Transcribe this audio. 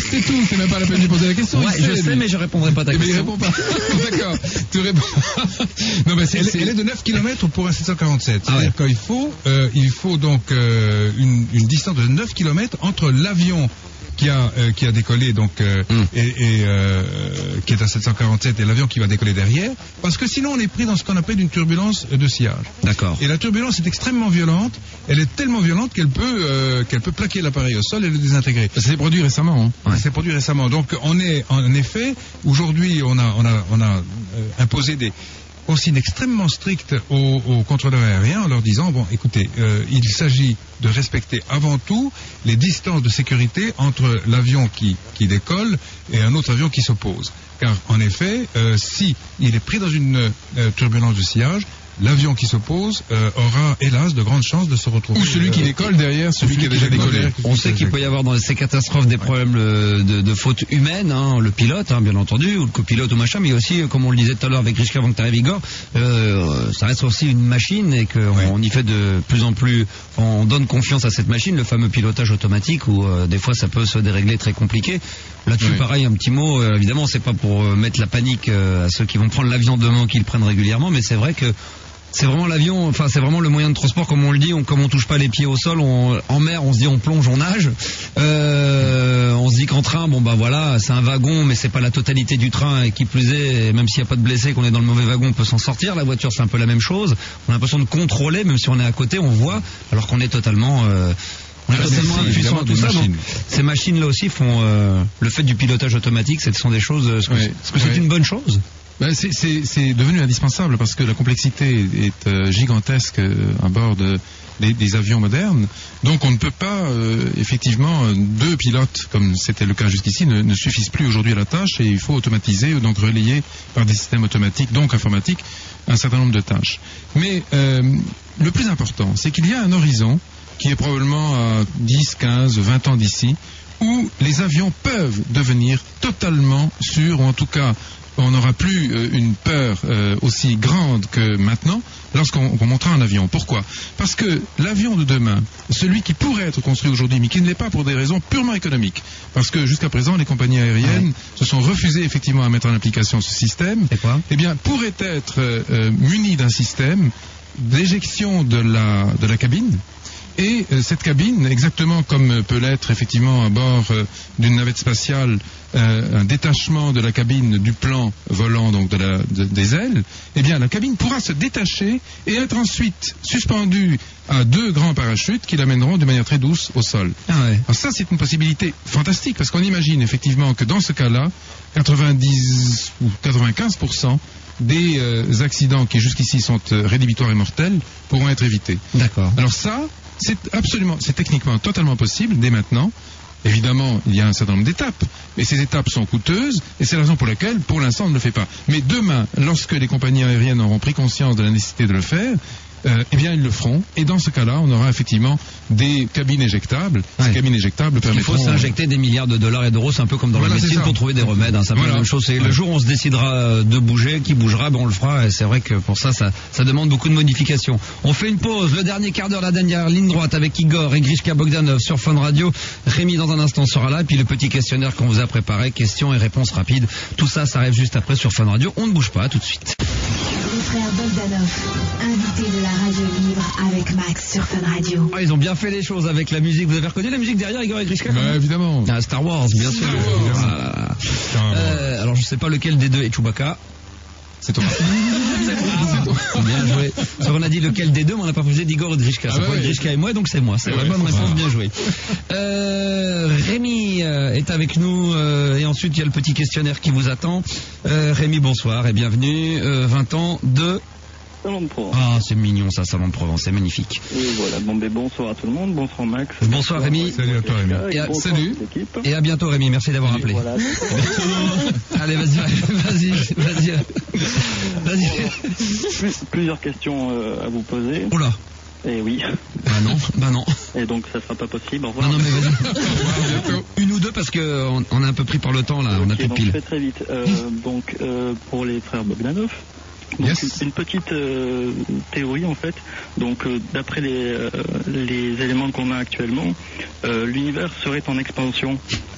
C'est tout, c'est même pas la peine de lui poser la question. Ouais, je sais, mais je répondrai pas à ta question. Mais il répond pas. D'accord, tu réponds. Non, mais elle est de 9 km pour un 747. C'est-à-dire qu'il faut donc une distance de 9 km entre l'avion qui a décollé donc qui est à 747 et l'avion qui va décoller derrière, parce que sinon on est pris dans ce qu'on appelle une turbulence de sillage. D'accord. Et la turbulence est extrêmement violente. Elle est tellement violente qu'elle peut plaquer l'appareil au sol et le désintégrer. Ça s'est produit récemment. Hein. Ça s'est produit récemment. Donc on est en effet aujourd'hui on a imposé des consignes extrêmement strictes aux contrôleurs aériens en leur disant, bon, écoutez, il s'agit de respecter avant tout les distances de sécurité entre l'avion qui décolle et un autre avion qui s'oppose. Car, en effet, si il est pris dans une turbulence de sillage, l'avion qui s'oppose aura, hélas, de grandes chances de se retrouver... Ou celui qui décolle derrière, celui qui a déjà décollé. On sait qu'il peut y avoir dans ces catastrophes des problèmes de faute humaine, hein, le pilote, hein, bien entendu, ou le copilote ou machin, mais aussi, comme on le disait tout à l'heure avec Grishka avant que tu arrives, Igor, ça reste aussi une machine et qu'on y fait de plus en plus... On donne confiance à cette machine, le fameux pilotage automatique, où des fois ça peut se dérégler très compliqué. Là-dessus, pareil, un petit mot, évidemment, c'est pas pour mettre la panique à ceux qui vont prendre l'avion demain, qu'ils le prennent régulièrement, mais c'est vrai que c'est vraiment l'avion, enfin c'est vraiment le moyen de transport, comme on le dit, comme on touche pas les pieds au sol, en mer on se dit on plonge, on nage, on se dit qu'en train, bon bah voilà, c'est un wagon, mais c'est pas la totalité du train, et qui plus est, même s'il n'y a pas de blessés, qu'on est dans le mauvais wagon, on peut s'en sortir. La voiture c'est un peu la même chose, on a l'impression de contrôler, même si on est à côté, on voit, alors qu'on est totalement... impuissant à tout ça. Donc, ces machines-là aussi font le fait du pilotage automatique. Ce sont des choses. Est-ce que c'est une bonne chose? Ben c'est devenu indispensable parce que la complexité est gigantesque à bord des avions modernes. Donc on ne peut pas, effectivement, deux pilotes, comme c'était le cas jusqu'ici, ne suffisent plus aujourd'hui à la tâche, et il faut automatiser, donc relayer par des systèmes automatiques, donc informatiques, un certain nombre de tâches. Mais le plus important, c'est qu'il y a un horizon qui est probablement à 10, 15, 20 ans d'ici, où les avions peuvent devenir totalement sûrs, ou en tout cas on n'aura plus une peur aussi grande que maintenant lorsqu'on montera un avion. Pourquoi? Parce que l'avion de demain, celui qui pourrait être construit aujourd'hui, mais qui ne l'est pas pour des raisons purement économiques, parce que jusqu'à présent les compagnies aériennes se sont refusées effectivement à mettre en application ce système, eh bien pourrait être muni d'un système d'éjection de la cabine. Et cette cabine, exactement comme peut l'être effectivement à bord d'une navette spatiale, un détachement de la cabine du plan volant, donc des ailes, eh bien la cabine pourra se détacher et être ensuite suspendue à deux grands parachutes qui l'amèneront de manière très douce au sol. Alors ça, c'est une possibilité fantastique, parce qu'on imagine effectivement que dans ce cas-là, 90 ou 95% des accidents qui jusqu'ici sont rédhibitoires et mortels pourront être évités. D'accord. Alors ça, c'est techniquement totalement possible dès maintenant. Évidemment, il y a un certain nombre d'étapes, mais ces étapes sont coûteuses, et c'est la raison pour laquelle, pour l'instant, on ne le fait pas. Mais demain, lorsque les compagnies aériennes auront pris conscience de la nécessité de le faire, eh bien, ils le feront. Et dans ce cas-là, on aura effectivement des cabines éjectables. Ces cabines éjectables permettront... Il faut s'injecter des milliards de dollars et d'euros, c'est un peu comme dans la médecine pour trouver des remèdes. Hein. C'est un peu la même chose. C'est le jour où on se décidera de bouger, qui bougera, ben on le fera. Et c'est vrai que pour ça demande beaucoup de modifications. On fait une pause. Le dernier quart d'heure, la dernière ligne droite avec Igor et Grishka Bogdanov sur Fun Radio. Rémi, dans un instant, sera là. Et puis le petit questionnaire qu'on vous a préparé, questions et réponses rapides. Tout ça, ça arrive juste après sur Fun Radio. On ne bouge pas, tout de suite. Les frères Bogdanov, invités de la radio libre avec Max sur Fun Radio. Ils ont bien fait les choses avec la musique. Vous avez reconnu la musique derrière, Igor et Grishka? Évidemment. Star Wars, bien sûr. Alors je sais pas lequel des deux est Chewbacca. C'est toi. Bien joué. On a dit lequel des deux, mais on n'a pas posé d'Igor et de Grishka. C'est pas Grishka et moi, donc c'est moi. C'est la bonne réponse, bien joué. Rémi est avec nous, et ensuite il y a le petit questionnaire qui vous attend. Rémi, bonsoir et bienvenue. 20 ans de... Salon de Provence. Ah, c'est mignon ça, Salon de Provence, c'est magnifique. Oui, voilà. Bon, ben bonsoir à tout le monde. Bonsoir Max. Bonsoir Rémi. Salut à toi Rémi. Salut. Et à bientôt Rémi, merci d'avoir appelé. Voilà. Allez, vas-y. Plusieurs questions à vous poser. Oula. Et oui. Bah non. Et donc ça sera pas possible. Au revoir. Non mais vas-y. Une ou deux parce que on est un peu pris par le temps là, on a plus de piles. Je fais très vite. Donc pour les frères Bogdanov. Donc une petite théorie en fait. Donc d'après les éléments qu'on a actuellement, l'univers serait en expansion.